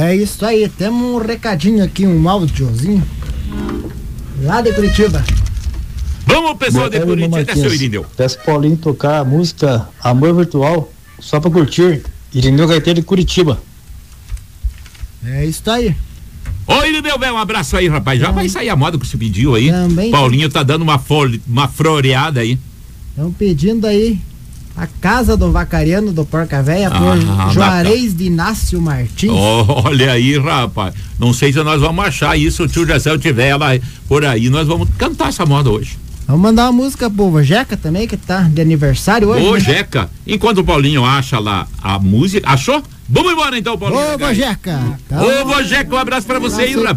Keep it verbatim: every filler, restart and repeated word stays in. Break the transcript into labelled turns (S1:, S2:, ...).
S1: É isso aí, temos um recadinho aqui, um áudiozinho lá de Curitiba.
S2: Vamos, pessoal de Curitiba, seu Irineu.
S3: Peço Paulinho tocar a música Amor Virtual, só pra curtir. Irineu Gaiteiro de Curitiba.
S1: É isso aí.
S2: Ô, Irineu, um abraço aí, rapaz. Já vai sair a moda que você pediu aí.
S1: Também.
S2: Paulinho tá dando uma, fol- uma floreada aí.
S1: Estão pedindo aí a Casa do Vacariano do Porca Véia por
S2: Ah,
S1: Juarez de Inácio Martins.
S2: Olha aí, rapaz. Não sei se nós vamos achar isso. Se o tio Jacel tiver ela por aí, nós vamos cantar essa moda hoje.
S1: Vamos mandar uma música pro Jeca também, que tá de aniversário hoje.
S2: Ô,
S1: né?
S2: Jeca, enquanto o Paulinho acha lá a música, achou? Vamos embora então, Paulinho.
S1: Ô, Jeca.
S2: Ô, Jeca, um abraço pra você aí, rapaz.